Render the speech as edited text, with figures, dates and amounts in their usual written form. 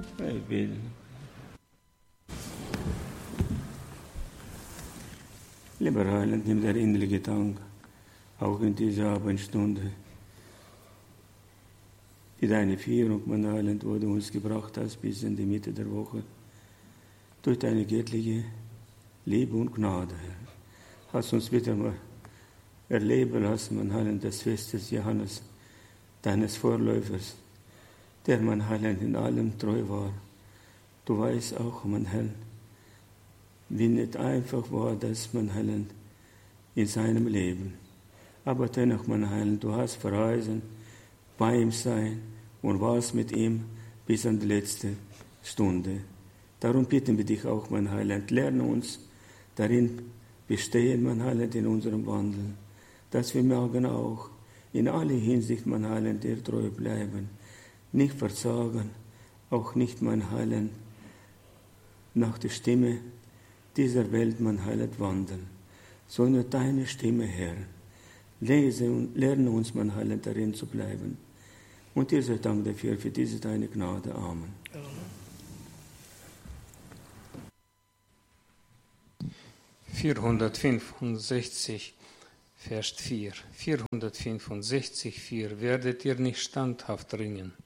Ich will. Lieber Heiland, nimm der innerliche Dank, auch in dieser Abendstunde, für deine Führung, mein Heiland, wo du uns gebracht hast bis in die Mitte der Woche, durch deine göttliche Liebe und Gnade, Herr. Hast uns wieder mal erleben lassen, mein Heiland, das Fest des Johannes, deines Vorläufers, der, mein Heiland, in allem treu war. Du weißt auch, mein Herr, wie nicht einfach war das, mein Heiland, in seinem Leben. Aber dennoch, mein Heiland, du hast verreisen, bei ihm sein und warst mit ihm bis an die letzte Stunde. Darum bitten wir dich auch, mein Heiland, lerne uns darin bestehen, mein Heiland, in unserem Wandel, dass wir mögen auch in aller Hinsicht, mein Heiland, dir treu bleiben, nicht verzagen, auch nicht, mein Heiland, nach der Stimme dieser Welt, mein Heiland, wandeln, sondern deine Stimme, Herr. Lese und lerne uns, mein Heiland, darin zu bleiben. Und dir sei Dank dafür, für diese deine Gnade. Amen. Amen. 465, Vers 4. 465, 4. Werdet ihr nicht standhaft ringen,